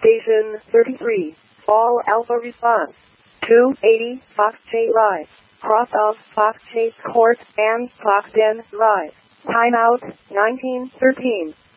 Station 33. All Alpha response. 280 Fox Chase Live. Cross of Fox Chase Court and Fox Den Live. Timeout 1913.